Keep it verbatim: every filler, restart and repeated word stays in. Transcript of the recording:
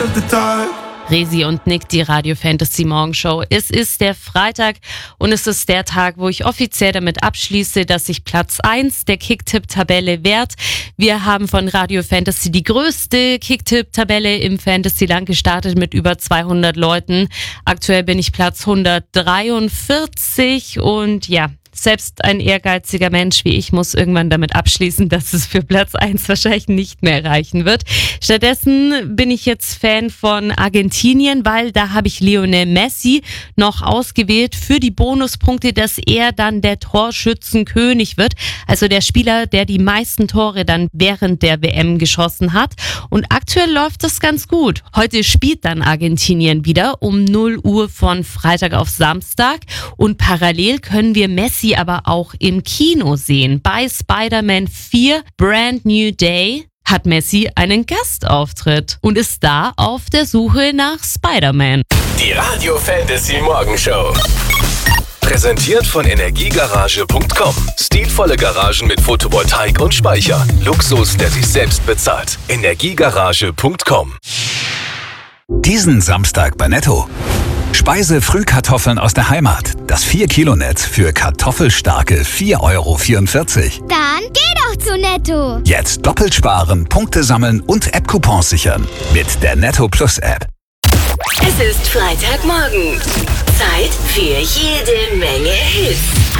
light of the dark. Resi und Nick, die Radio Fantasy Morgenshow. Es ist der Freitag und es ist der Tag, wo ich offiziell damit abschließe, dass ich Platz eins der Kicktipp-Tabelle werd. Wir haben von Radio Fantasy die größte Kicktipp-Tabelle im Fantasyland gestartet mit über zweihundert Leuten. Aktuell bin ich Platz hundertdreiundvierzig und ja, selbst ein ehrgeiziger Mensch wie ich muss irgendwann damit abschließen, dass es für Platz eins wahrscheinlich nicht mehr reichen wird. Stattdessen bin ich jetzt Fan von Argentinien, weil da habe ich Lionel Messi noch ausgewählt für die Bonuspunkte, dass er dann der Torschützenkönig wird. Also der Spieler, der die meisten Tore dann während der W M geschossen hat. Und aktuell läuft das ganz gut. Heute spielt dann Argentinien wieder um null Uhr von Freitag auf Samstag. Und parallel können wir Messi aber auch im Kino sehen. Bei Spider-Man vier Brand New Day hat Messi einen Gastauftritt und ist da auf der Suche nach Spider-Man. Die Radio Fantasy Morgenshow. Präsentiert von Energiegarage punkt com. Stilvolle Garagen mit Photovoltaik und Speicher. Luxus, der sich selbst bezahlt. Energiegarage punkt com. Diesen Samstag bei Netto. Speise-Frühkartoffeln aus der Heimat. Das vier Kilo Netz für kartoffelstarke vier Euro vierundvierzig. Dann geh doch zu Netto. Jetzt doppelt sparen, Punkte sammeln und App-Coupons sichern. Mit der Netto Plus App. Es ist Freitagmorgen. Zeit für jede Menge Hits.